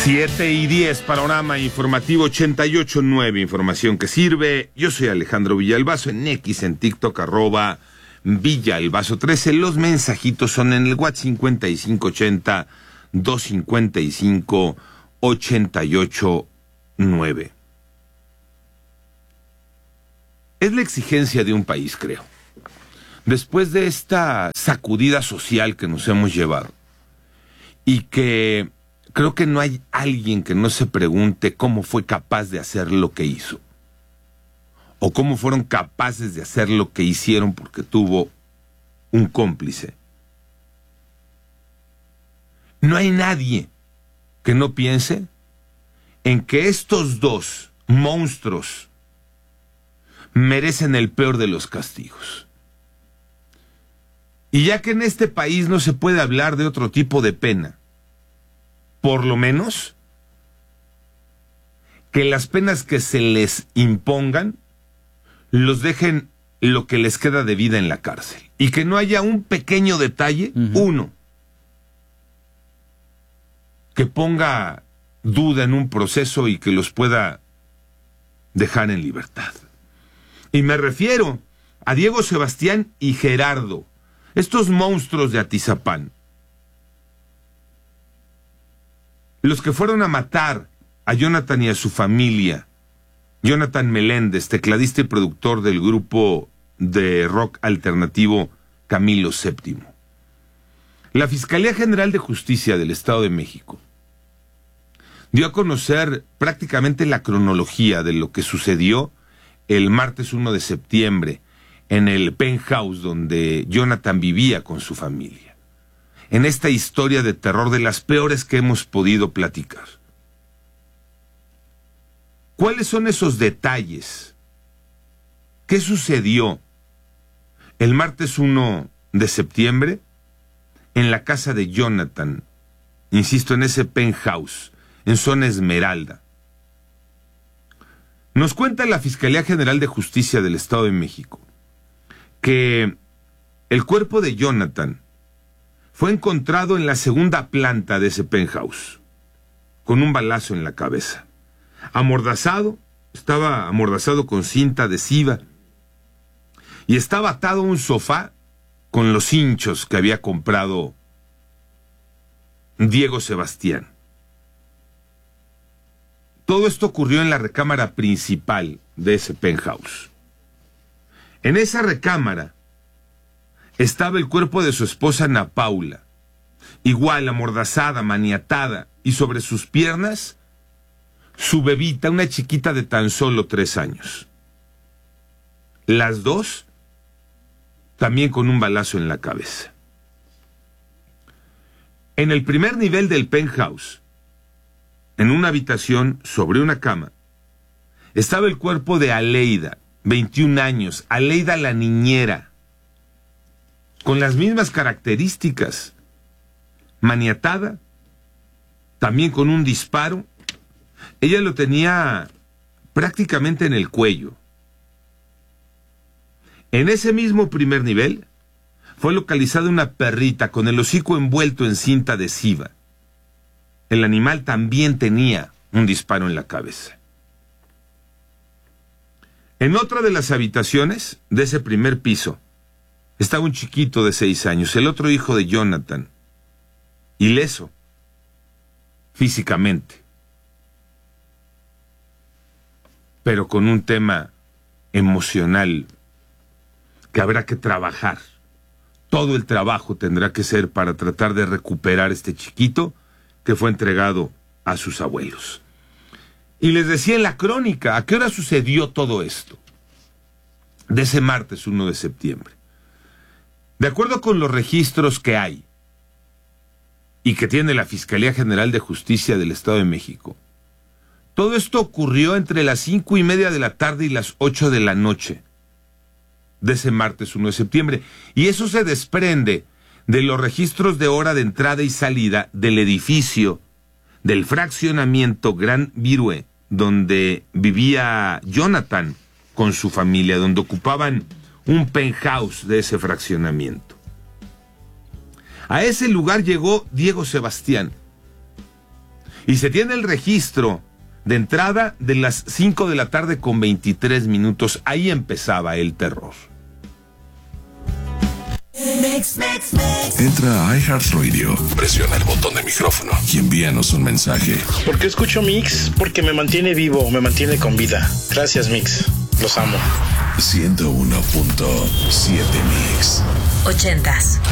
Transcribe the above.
7:10, panorama informativo 88.9, información que sirve. Yo soy Alejandro Villalbazo, en X, en TikTok, @Villalbazo13. Los mensajitos son en el WhatsApp 5580-255-889. Es la exigencia de un país, creo. Después de esta sacudida social que nos hemos llevado, y que creo que no hay alguien que no se pregunte cómo fue capaz de hacer lo que hizo, o cómo fueron capaces de hacer lo que hicieron porque tuvo un cómplice. No hay nadie que no piense en que estos dos monstruos merecen el peor de los castigos. Y ya que en este país no se puede hablar de otro tipo de pena, por lo menos que las penas que se les impongan los dejen lo que les queda de vida en la cárcel. Y que no haya un pequeño detalle, uno, que ponga duda en un proceso y que los pueda dejar en libertad. Y me refiero a Diego Sebastián y Gerardo, estos monstruos de Atizapán, los que fueron a matar a Jonathan y a su familia. Jonathan Meléndez, tecladista y productor del grupo de rock alternativo Camilo VII. La Fiscalía General de Justicia del Estado de México dio a conocer prácticamente la cronología de lo que sucedió el martes 1 de septiembre en el penthouse donde Jonathan vivía con su familia. En esta historia de terror, de las peores que hemos podido platicar. ¿Cuáles son esos detalles? ¿Qué sucedió el martes 1 de septiembre en la casa de Jonathan? Insisto, en ese penthouse, en Zona Esmeralda. Nos cuenta la Fiscalía General de Justicia del Estado de México que el cuerpo de Jonathan fue encontrado en la segunda planta de ese penthouse, con un balazo en la cabeza. Amordazado, estaba amordazado con cinta adhesiva, y estaba atado a un sofá con los hinchos que había comprado Diego Sebastián. Todo esto ocurrió en la recámara principal de ese penthouse. En esa recámara estaba el cuerpo de su esposa Ana Paula, igual amordazada, maniatada, y sobre sus piernas su bebita, una chiquita de tan solo 3 años. Las dos también con un balazo en la cabeza. En el primer nivel del penthouse, en una habitación sobre una cama, estaba el cuerpo de Aleida, 21 años, Aleida la niñera, con las mismas características, maniatada, también con un disparo. Ella lo tenía prácticamente en el cuello. En ese mismo primer nivel fue localizada una perrita con el hocico envuelto en cinta adhesiva. El animal también tenía un disparo en la cabeza. En otra de las habitaciones de ese primer piso estaba un chiquito de 6 años, el otro hijo de Jonathan, ileso físicamente, pero con un tema emocional que habrá que trabajar. Todo el trabajo tendrá que ser para tratar de recuperar este chiquito que fue entregado a sus abuelos. Y les decía en la crónica, ¿a qué hora sucedió todo esto? De ese martes 1 de septiembre. De acuerdo con los registros que hay y que tiene la Fiscalía General de Justicia del Estado de México, todo esto ocurrió entre las 5:30 de la tarde y las 8 de la noche de ese martes 1 de septiembre. Y eso se desprende de los registros de hora de entrada y salida del edificio del fraccionamiento Gran Virue, donde vivía Jonathan con su familia, donde ocupaban un penthouse de ese fraccionamiento. A ese lugar llegó Diego Sebastián Y se tiene el registro de entrada de las 5 de la tarde con 23 minutos. Ahí empezaba el terror. Entra a iHeartRadio, presiona el botón de micrófono y envíanos un mensaje. ¿Por qué escucho Mix? Porque me mantiene vivo, me mantiene con vida. Gracias, Mix. Los amo. 101.7 Mix. 80s.